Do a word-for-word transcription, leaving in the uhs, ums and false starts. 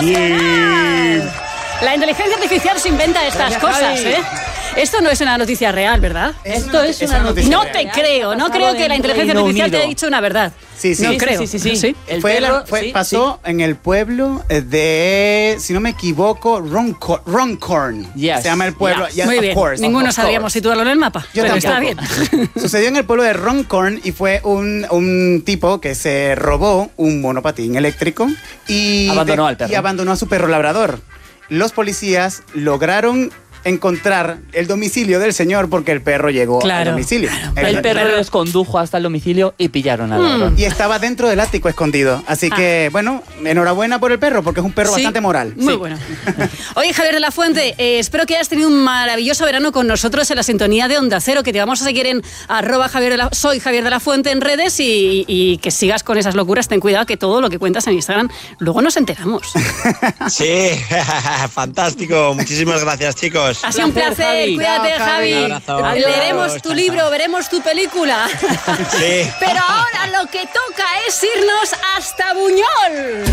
Nacional. La inteligencia artificial se inventa estas Gracias, cosas, Javi. ¿eh? Esto no es una noticia real, ¿verdad? Es Esto una, es una noticia No real. te creo, no creo que la inteligencia Reino artificial te haya Unido. dicho una verdad. Sí, sí. No Sí, creo. sí, sí, sí, sí. El Fue perro, la- fue- sí, pasó en el pueblo de, si no me equivoco, Runcorn. Runcorn Yes. Se llama el pueblo. Yes. Yes, Muy of bien, course, ninguno of sabríamos course. situarlo en el mapa, Yo pero está bien. tampoco. Sucedió en el pueblo de Runcorn y fue un, un tipo que se robó un monopatín eléctrico y, Abandonó al perro. y abandonó a su perro labrador. Los policías lograron encontrar el domicilio del señor porque el perro llegó Claro, al domicilio. claro. El perro les condujo hasta el domicilio y pillaron al ladrón. Y estaba dentro del ático escondido. Así Ah. que, bueno, enhorabuena por el perro, porque es un perro Sí, bastante moral. Muy Sí. bueno. Oye, Javier de la Fuente, eh, espero que hayas tenido un maravilloso verano con nosotros en la sintonía de Onda Cero, que te vamos a seguir en arroba Javier de la, soy Javier de la Fuente en redes y, y que sigas con esas locuras. Ten cuidado que todo lo que cuentas en Instagram luego nos enteramos. Sí, fantástico. Muchísimas gracias, chicos. Ha sido un placer. Javi. Cuídate, Chao, Javi. Javi. Un abrazo. Leeremos Adiós. tu libro, veremos tu película. Sí. Pero ahora lo que toca es irnos hasta Buñol.